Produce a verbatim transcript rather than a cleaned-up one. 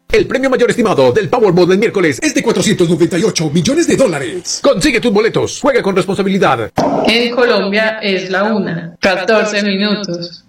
El premio mayor estimado del Powerball del miércoles es de cuatrocientos noventa y ocho millones de dólares. Consigue tus boletos. Juega con responsabilidad. En Colombia es la una, catorce minutos.